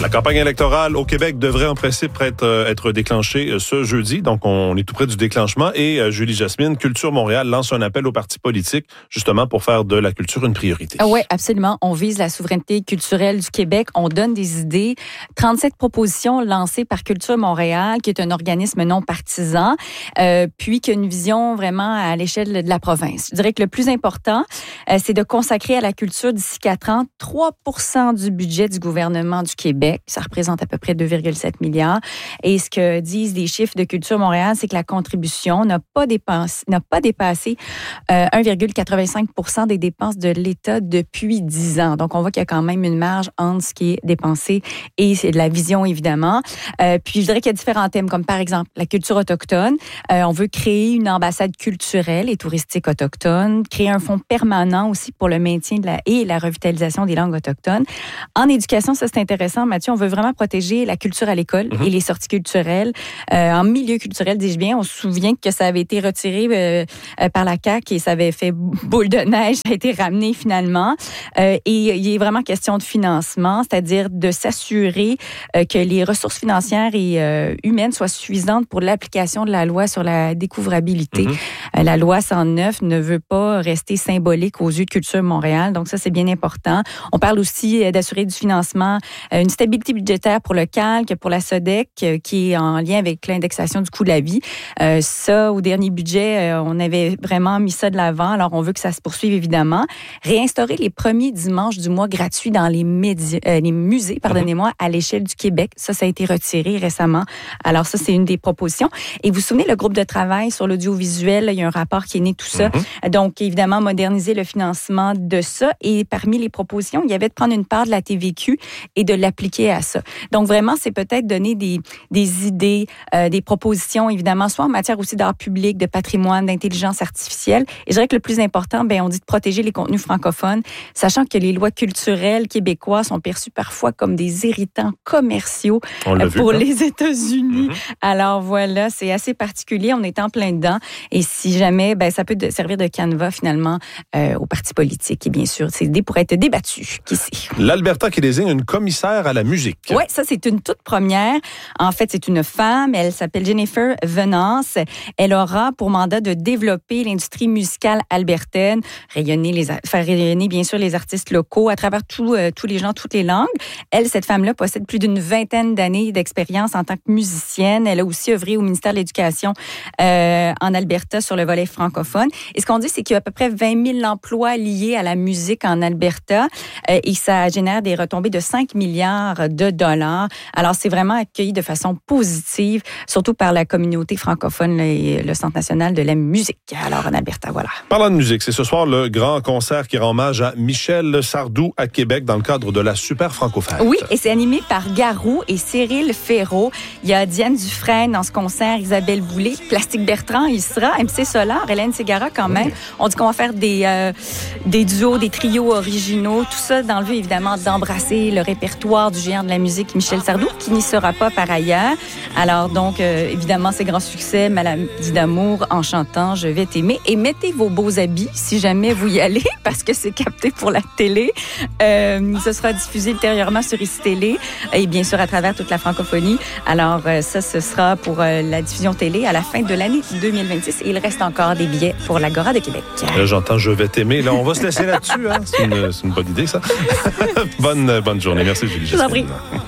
La campagne électorale au Québec devrait en principe être déclenchée ce jeudi. Donc, on est tout près du déclenchement. Et Julie Jasmine, Culture Montréal lance un appel aux partis politiques justement pour faire de la culture une priorité. Oui, absolument. On vise la souveraineté culturelle du Québec. On donne des idées. 37 propositions lancées par Culture Montréal, qui est un organisme non partisan, puis qui a une vision vraiment à l'échelle de la province. Je dirais que le plus important, c'est de consacrer à la culture d'ici 4 ans 3% du budget du gouvernement du Québec. Ça représente à peu près 2,7 milliards. Et ce que disent les chiffres de Culture Montréal, c'est que la contribution n'a pas dépassé 1,85% des dépenses de l'État depuis 10 ans. Donc, on voit qu'il y a quand même une marge entre ce qui est dépensé et c'est de la vision, évidemment. Puis, je dirais qu'il y a différents thèmes, comme par exemple la culture autochtone. On veut créer une ambassade culturelle et touristique autochtone, créer un fonds permanent aussi pour le maintien et la revitalisation des langues autochtones. En éducation, ça c'est intéressant, Mathieu, on veut vraiment protéger la culture à l'école et les sorties culturelles. En milieu culturel, dis-je bien, on se souvient que ça avait été retiré par la CAQ et ça avait fait boule de neige, ça a été ramené finalement. Et il est vraiment question de financement, c'est-à-dire de s'assurer que les ressources financières et humaines soient suffisantes pour l'application de la loi sur la découvrabilité. La loi 109 ne veut pas rester symbolique aux yeux de Culture Montréal, donc ça c'est bien important. On parle aussi d'assurer du financement, une stabilité budgétaire pour le CALQ, pour la SODEC, qui est en lien avec l'indexation du coût de la vie. Ça, au dernier budget, on avait vraiment mis ça de l'avant, alors on veut que ça se poursuive évidemment. Réinstaurer les premiers dimanches du mois gratuits dans les musées, à l'échelle du Québec. Ça a été retiré récemment. Alors ça, c'est une des propositions. Et vous vous souvenez, le groupe de travail sur l'audiovisuel, il y a un rapport qui est né de tout ça. Donc, évidemment, moderniser le financement de ça. Et parmi les propositions, il y avait de prendre une part de la TVQ et de l'appliquer à ça. Donc, vraiment, c'est peut-être donner des idées, des propositions, évidemment, soit en matière aussi d'art public, de patrimoine, d'intelligence artificielle. Et je dirais que le plus important, on dit de protéger les contenus francophones, sachant que les lois culturelles québécoises sont perçues parfois comme des irritants commerciaux les États-Unis. Alors voilà, c'est assez particulier. On est en plein dedans. Et si jamais, ça peut servir de canevas finalement aux partis politiques. Et bien sûr, ces idées pourraient être débattues. Qui sait? L'Alberta qui désigne une commissaire à la musique. Oui, ça c'est une toute première. En fait, c'est une femme. Elle s'appelle Jennifer Venance. Elle aura pour mandat de développer l'industrie musicale albertaine, faire rayonner bien sûr les artistes locaux à travers tous les gens, toutes les langues. Elle, cette femme-là, possède plus d'une 20aine d'années d'expérience en tant que musicienne. Elle a aussi œuvré au ministère de l'Éducation en Alberta sur le volet francophone. Et ce qu'on dit, c'est qu'il y a à peu près 20 000 emplois liés à la musique en Alberta et ça génère des retombées de 5 milliards de dollars. Alors, c'est vraiment accueilli de façon positive, surtout par la communauté francophone et le Centre national de la musique. Alors, en Alberta, voilà. Parlant de musique, c'est ce soir le grand concert qui rend hommage à Michel Sardou à Québec dans le cadre de la Super Franco-Fête. Oui, et c'est animé par Garou et Cyril Ferraud. Il y a Diane Dufresne dans ce concert, Isabelle Boulay, Plastique Bertrand, il sera, MC Solar, Hélène Ségara quand même. On dit qu'on va faire des duos, des trios originaux, tout ça dans le but évidemment d'embrasser le répertoire du géant de la musique Michel Sardou, qui n'y sera pas par ailleurs. Alors donc, évidemment, c'est grand succès, Maladie d'amour, En chantant, Je vais t'aimer. Et mettez vos beaux habits si jamais vous y allez, parce que c'est capté pour la télé. Ce sera diffusé ultérieurement sur ICI-Télé et bien sûr à travers toute la francophonie. Alors ça, ce sera pour la diffusion télé à la fin de l'année 2026 et il reste encore des billets pour l'Agora de Québec. J'entends Je vais t'aimer. Là, on va se laisser là-dessus. Hein? C'est une bonne idée, ça. Bonne journée. Merci, Julie. Je vous en prie.